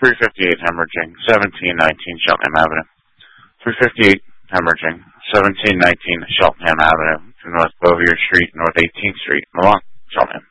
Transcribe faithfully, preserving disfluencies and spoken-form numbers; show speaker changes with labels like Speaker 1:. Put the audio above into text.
Speaker 1: three fifty-eight hemorrhaging, seventeen nineteen Cheltenham Avenue. three fifty-eight hemorrhaging, seventeen nineteen Cheltenham Avenue to North Bowyer Street, North eighteenth Street, Milan, Cheltenham.